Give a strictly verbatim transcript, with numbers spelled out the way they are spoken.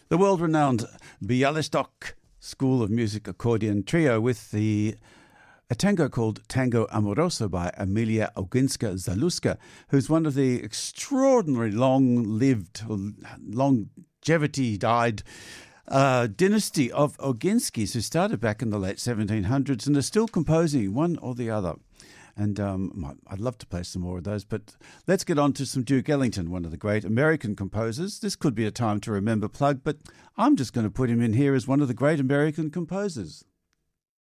The world-renowned Bialystok School of Music accordion trio with the a tango called Tango Amoroso by Emilia Oginska-Zaluska, who's one of the extraordinary long-lived, longevity-died uh, dynasty of Oginskis who started back in the late seventeen hundreds and are still composing one or the other. And um, I'd love to play some more of those, but let's get on to some Duke Ellington, one of the great American composers. This could be a time to remember plug, but I'm just going to put him in here as one of the great American composers.